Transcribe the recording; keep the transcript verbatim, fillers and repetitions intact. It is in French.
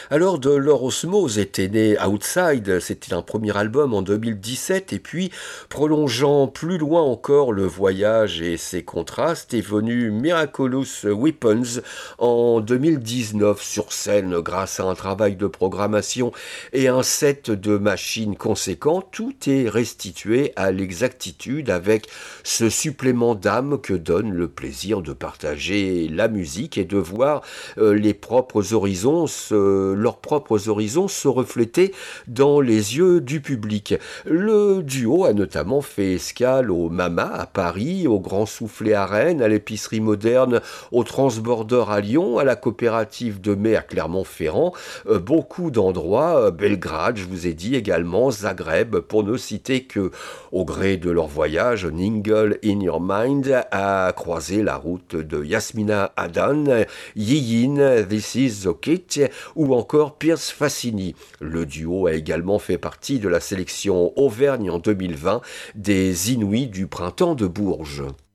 Alors de leur osmose était né Outside, c'était un premier album en deux mille dix-sept et puis prolongeant plus loin encore le voyage et ses contrastes est venu Miraculous Weapons en deux mille dix-neuf sur scène grâce à un travail de programmation et un set de machines conséquent, tout est restitué à l'exactitude avec ce supplément d'âme que donne le plaisir de partager la musique et de voir euh, les propres horizons se, leurs propres horizons se refléter dans les yeux du public. Le duo a notamment fait escale au Mama à Paris, au Grand Soufflet à Rennes, à l'épicerie moderne, au Transborder à Lyon, à la coopérative de mai à Clermont-Ferrand, euh, beaucoup d'endroits, euh, Belgrade, je vous ai dit également, Zagreb, pour ne citer que, au gré de leur voyage, Ningle in Your Mind a croisé la route de Yasmina Adan, Yiyin, This Is the Kid, ou encore Pierce Fassini. Le duo a également fait partie de la sélection Auvergne en deux mille vingt des Inouïs du printemps de Bourges.